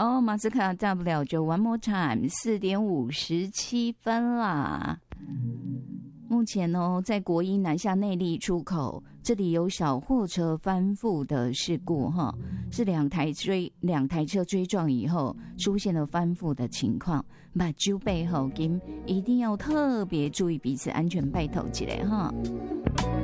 马斯卡大不了就 one more time 4:57啦。目前在国一南下内坜出口，这里有小货车翻覆的事故哈，是两台车追撞以后出现了翻覆的情况，目睭背后一定要特别注意彼此安全，拜托一下哈。